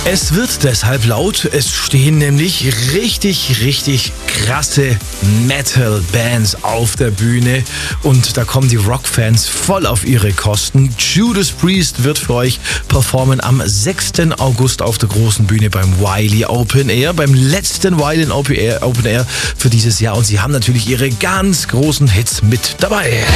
Es wird deshalb laut, es stehen nämlich richtig krasse Metal-Bands auf der Bühne und da kommen die Rockfans voll auf ihre Kosten. Judas Priest wird für euch performen am 6. August auf der großen Bühne beim Wiley Open Air, beim letzten Wiley Open Air für dieses Jahr, und sie haben natürlich ihre ganz großen Hits mit dabei.